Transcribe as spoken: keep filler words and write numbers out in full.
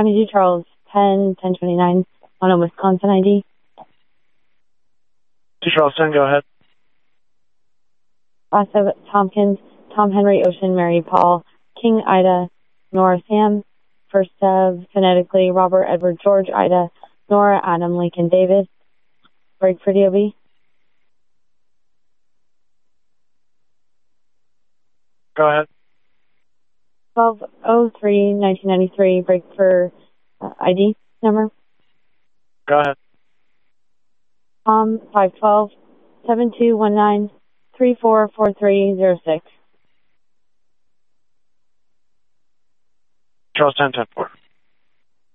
County G. Charles, ten ten twenty-nine, on a Wisconsin I D. G. Charles ten, go ahead. Last of Tompkins, Tom Henry Ocean Mary Paul, King Ida, Nora Sam. First of phonetically Robert Edward George Ida, Nora Adam Lincoln David. Break for D O B. Go ahead. twelve oh three nineteen ninety-three, break for uh, I D number. Go ahead. Tom five twelve seven two one nine three four four three zero six. Charles ten ten four.